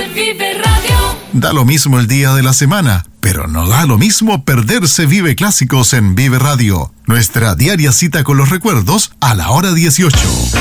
perderse Vive Radio. Da lo mismo el día de la semana, pero no da lo mismo perderse Vive Clásicos en Vive Radio. Nuestra diaria cita con los recuerdos a la hora 18.